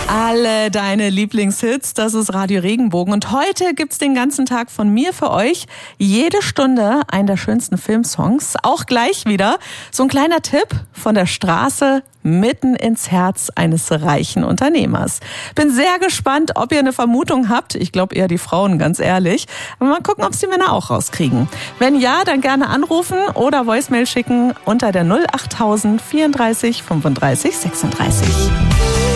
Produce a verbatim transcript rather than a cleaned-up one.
Alle deine Lieblingshits, das ist Radio Regenbogen. Und heute gibt's den ganzen Tag von mir für euch jede Stunde einen der schönsten Filmsongs. Auch gleich wieder so ein kleiner Tipp von der Straße mitten ins Herz eines reichen Unternehmers. Bin sehr gespannt, ob ihr eine Vermutung habt. Ich glaube eher die Frauen, ganz ehrlich. Aber mal gucken, ob es die Männer auch rauskriegen. Wenn ja, dann gerne anrufen oder Voicemail schicken unter der null achttausend vierunddreißig fünfunddreißig sechsunddreißig.